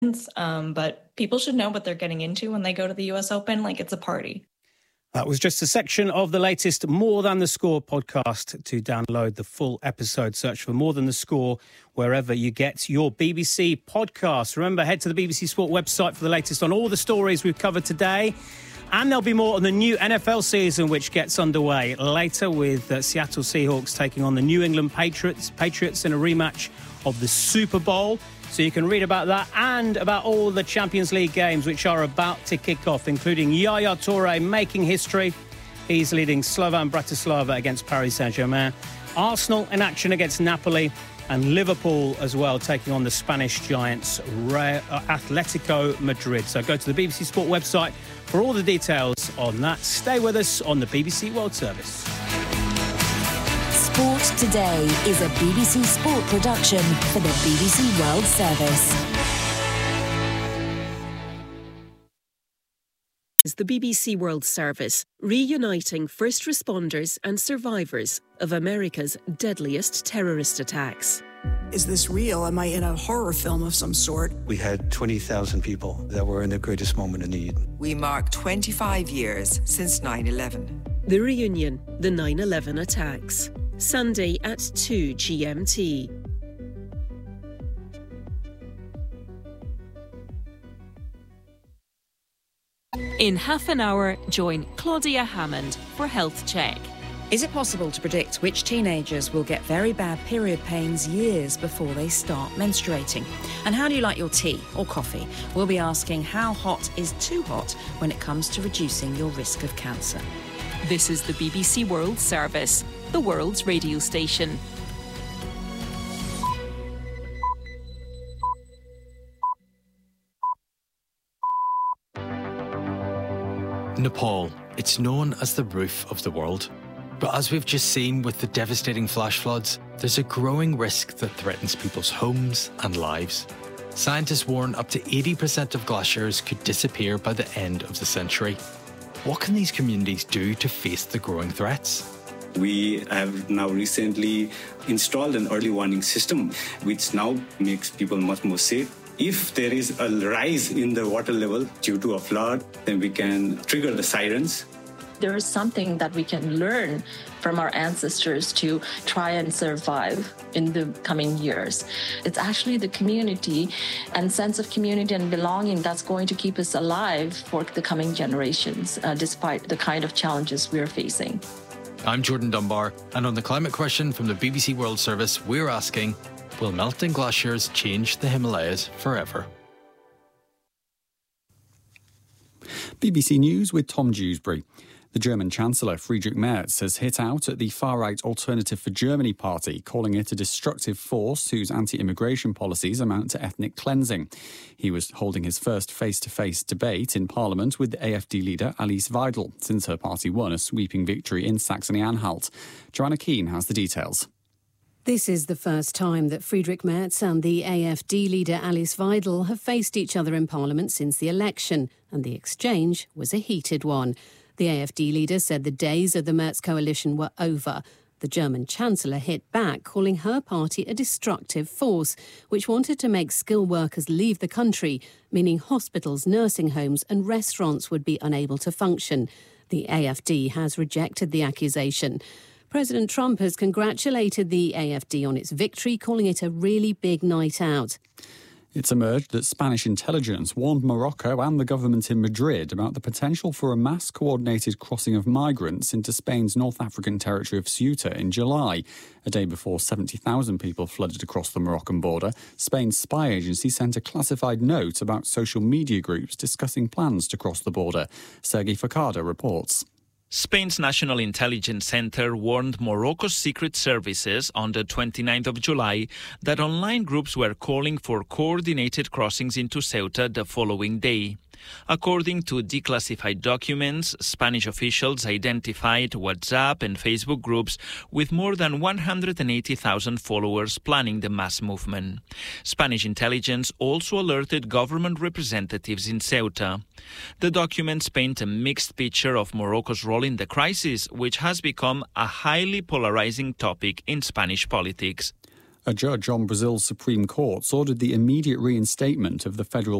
But people should know what they're getting into when they go to the US Open. Like, it's a party. That was just a section of the latest More Than the Score podcast. To download the full episode, search for More Than the Score wherever you get your BBC podcast. Remember, head to the BBC Sport website for the latest on all the stories we've covered today. And there'll be more on the new NFL season, which gets underway later with Seattle Seahawks taking on the New England Patriots in a rematch of the Super Bowl. So you can read about that and about all the Champions League games which are about to kick off, including Yaya Toure making history. He's leading Slovan Bratislava against Paris Saint-Germain. Arsenal in action against Napoli, and Liverpool as well taking on the Spanish giants Atletico Madrid. So go to the BBC Sport website for all the details on that. Stay with us on the BBC World Service. Sport Today is a BBC Sport production for the BBC World Service. Is the BBC World Service, reuniting first responders and survivors of America's deadliest terrorist attacks. Is this real? Am I in a horror film of some sort? We had 20,000 people that were in the greatest moment of need. We mark 25 years since 9/11. The reunion, the 9/11 attacks. Sunday at 2 GMT. In half an hour, join Claudia Hammond for Health Check. Is it possible to predict which teenagers will get very bad period pains years before they start menstruating? And how do you like your tea or coffee? We'll be asking how hot is too hot when it comes to reducing your risk of cancer. This is the BBC World Service, the world's radio station. Nepal, it's known as the roof of the world. But as we've just seen with the devastating flash floods, there's a growing risk that threatens people's homes and lives. Scientists warn up to 80% of glaciers could disappear by the end of the century. What can these communities do to face the growing threats? We have now recently installed an early warning system, which now makes people much more safe. If there is a rise in the water level due to a flood, then we can trigger the sirens. There is something that we can learn from our ancestors to try and survive in the coming years. It's actually the community and sense of community and belonging that's going to keep us alive for the coming generations, despite the kind of challenges we're facing. I'm Jordan Dunbar, and on the climate question from the BBC World Service, we're asking, will melting glaciers change the Himalayas forever? BBC News with Tom Dewsbury. The German Chancellor Friedrich Merz has hit out at the far-right Alternative for Germany party, calling it a destructive force whose anti-immigration policies amount to ethnic cleansing. He was holding his first face-to-face debate in Parliament with the AfD leader Alice Weidel since her party won a sweeping victory in Saxony-Anhalt. Joanna Keane has the details. This is the first time that Friedrich Merz and the AfD leader Alice Weidel have faced each other in Parliament since the election, and the exchange was a heated one. The AfD leader said the days of the Merz coalition were over. The German Chancellor hit back, calling her party a destructive force, which wanted to make skilled workers leave the country, meaning hospitals, nursing homes and restaurants would be unable to function. The AfD has rejected the accusation. President Trump has congratulated the AfD on its victory, calling it a really big night out. It's emerged that Spanish intelligence warned Morocco and the government in Madrid about the potential for a mass-coordinated crossing of migrants into Spain's North African territory of Ceuta in July. A day before 70,000 people flooded across the Moroccan border, Spain's spy agency sent a classified note about social media groups discussing plans to cross the border. Sergi Facada reports. Spain's National Intelligence Center warned Morocco's secret services on the 29th of July that online groups were calling for coordinated crossings into Ceuta the following day. According to declassified documents, Spanish officials identified WhatsApp and Facebook groups with more than 180,000 followers planning the mass movement. Spanish intelligence also alerted government representatives in Ceuta. The documents paint a mixed picture of Morocco's role in the crisis, which has become a highly polarizing topic in Spanish politics. A judge on Brazil's Supreme Court ordered the immediate reinstatement of the federal